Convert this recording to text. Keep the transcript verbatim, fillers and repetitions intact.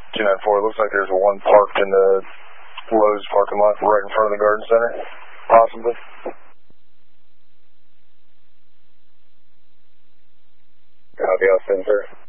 two nine four, looks like there's one parked in the Lowe's parking lot right in front of the garden center, possibly. Copy, I'll send, sir.